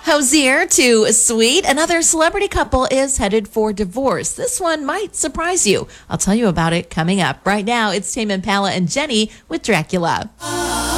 Hosier to Sweet. Another celebrity couple is headed for divorce. This one might surprise you. I'll tell you about it coming up. Right now, it's Tame Impala and Jenny with Dracula.